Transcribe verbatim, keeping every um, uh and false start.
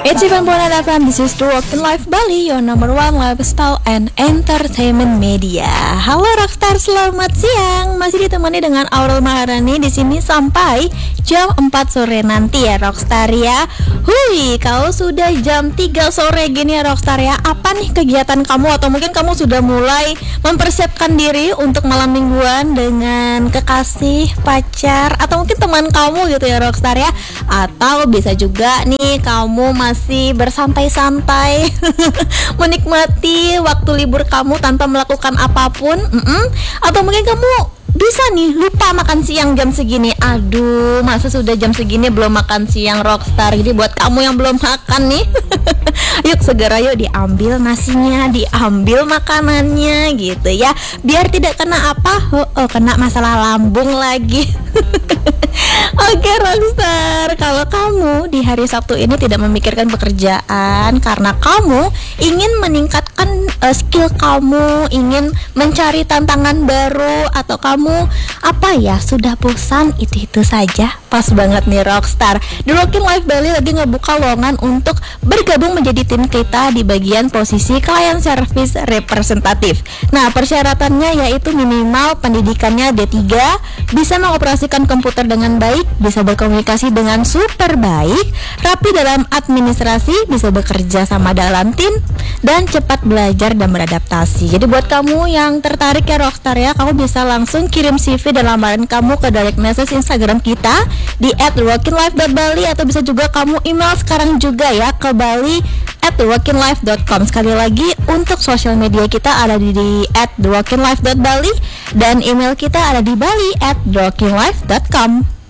It's even Bonat F M, this is The Rockin' Life Bali, your number one lifestyle and entertainment media. Halo Rockstar, selamat siang. Masih ditemani dengan Aurel Maharani di sini sampai jam empat sore nanti ya Rockstar ya. Hui, kalau sudah jam tiga sore gini ya Rockstar ya, apa nih kegiatan kamu? Atau mungkin kamu sudah mulai mempersiapkan diri untuk malam mingguan dengan kekasih, pacar, atau mungkin teman kamu gitu ya Rockstar ya. Atau bisa juga nih kamu masih bersantai-santai menikmati waktu libur kamu tanpa melakukan apapun. Mm-mm. Atau mungkin kamu bisa nih lupa makan siang jam segini. Aduh, masa sudah jam segini belum makan siang Rockstar. Jadi buat kamu yang belum makan nih yuk segera yuk diambil nasinya, diambil makanannya gitu ya, biar tidak kena apa, oh, oh kena masalah lambung lagi. Oke Rockstar, kalau kamu di hari Sabtu ini tidak memikirkan pekerjaan karena kamu ingin meningkatkan uh, skill kamu, ingin mencari tantangan baru, atau kamu apa ya sudah bosan itu-itu saja, pas banget nih Rockstar. The Rockin' Life Bali lagi ngebuka lowongan untuk bergabung menjadi tim kita di bagian posisi client service representatif. Nah, persyaratannya yaitu minimal pendidikannya D tiga, bisa mengoperasikan komputer dengan baik, bisa berkomunikasi dengan super baik, rapi dalam administrasi, bisa bekerja sama dalam tim, dan cepat belajar dan beradaptasi. Jadi buat kamu yang tertarik ya Rockstar ya, kamu bisa langsung kirim C V dan lamaran kamu ke direct message Instagram kita di at rockin life dot bali, atau bisa juga kamu email sekarang juga ya ke bali at the rockin life dot com. Sekali lagi, untuk sosial media kita ada di, di at the rockin life dot bali, dan email kita ada di bali at the rockin life dot com.